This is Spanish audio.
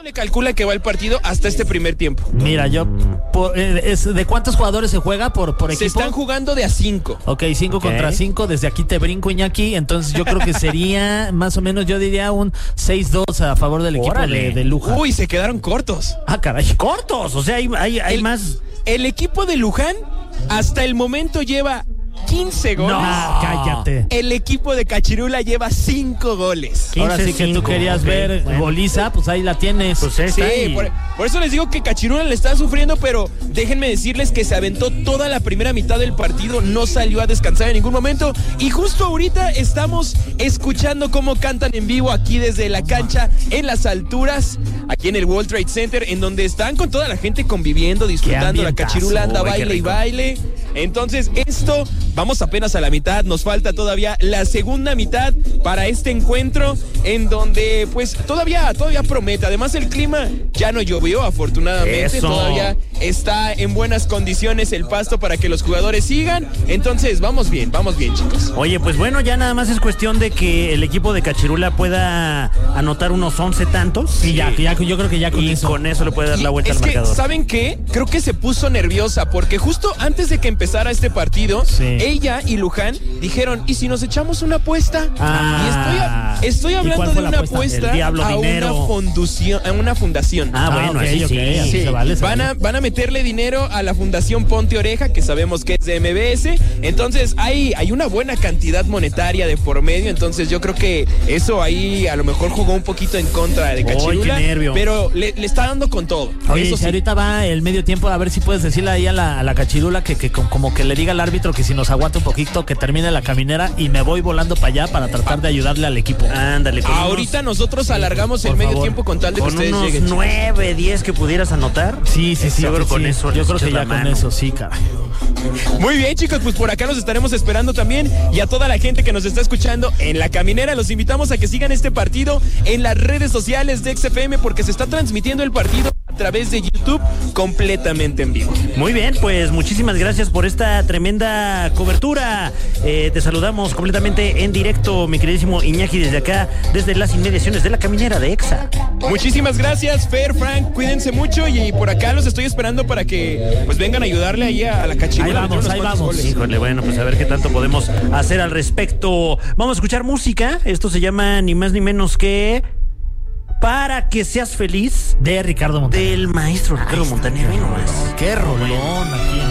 le calcula que va el partido hasta este primer tiempo? Mira, ¿de cuántos jugadores se juega por equipo? Se están jugando de a 5. Ok, 5 contra 5. Desde aquí te brinco, Iñaki. Entonces yo creo que sería más o menos, yo diría un 6-2 a favor del equipo de Luján. Uy, se quedaron cortos. Ah, caray. Cortos, o sea, hay más. El equipo de Luján hasta el momento lleva 15 goles. No, cállate. El equipo de Cachirula lleva 5 goles. Ahora sí que tú querías ver goliza, pues ahí la tienes. Pues Sí, por eso les digo que Cachirula le está sufriendo, pero déjenme decirles que se aventó toda la primera mitad del partido, no salió a descansar en ningún momento, y justo ahorita estamos escuchando cómo cantan en vivo aquí desde la cancha en las alturas, aquí en el World Trade Center, en donde están con toda la gente conviviendo, disfrutando. La Cachirula anda baile y baile. Entonces esto, vamos apenas a la mitad, nos falta todavía la segunda mitad para este encuentro, en donde pues todavía promete. Además el clima ya no llovió, afortunadamente. Eso. Todavía está en buenas condiciones el pasto para que los jugadores sigan. Entonces vamos bien, chicos. Oye, pues bueno, ya nada más es cuestión de que el equipo de Cachirula pueda anotar unos 11 tantos. Y ya, yo creo que ya con eso. Con eso le puede dar la vuelta es al que, marcador. ¿saben qué? Creo que se puso nerviosa porque justo antes de que empezara este partido, ella y Luján dijeron, ¿y si nos echamos una apuesta? Y estoy hablando de una apuesta a una fundación. Bueno, ok, sí. Se vale. Van a meterle dinero a la Fundación Ponte Oreja, que sabemos que es de MBS. Entonces hay una buena cantidad monetaria de por medio. Entonces yo creo que eso ahí a lo mejor jugó un poquito en contra de Cachirula. Qué nervio. Pero le está dando con todo. Oye, Eso si sí. ahorita va el medio tiempo, a ver si puedes decirle ahí a la Cachirula que como que le diga al árbitro que si nos aguanta un poquito, que termine la caminera y me voy volando para allá para tratar de ayudarle al equipo. Ándale. Ahorita nosotros alargamos el medio tiempo con tal de que con ustedes unos lleguen. 9, 10 que pudieras anotar. Sí. Yo creo con eso. Yo creo que ya con eso, sí, caray. Muy bien, chicos, pues por acá los estaremos esperando también, y a toda la gente que nos está escuchando en la caminera los invitamos a que sigan este partido en las redes sociales de XFM, porque se está transmitiendo el partido a través de YouTube completamente en vivo. Muy bien, pues muchísimas gracias por esta tremenda cobertura. Te saludamos completamente en directo, mi queridísimo Iñaki, desde acá, desde las inmediaciones de la caminera de EXA. Muchísimas gracias, Fer, Frank, cuídense mucho, y por acá los estoy esperando para que pues vengan a ayudarle ahí a la Cachirula. Ahí vamos. Híjole, bueno, pues a ver qué tanto podemos hacer al respecto. Vamos a escuchar música. Esto se llama ni más ni menos que Para que seas feliz, de Ricardo Montaner. del maestro Ricardo Montaner. Qué rolón aquí en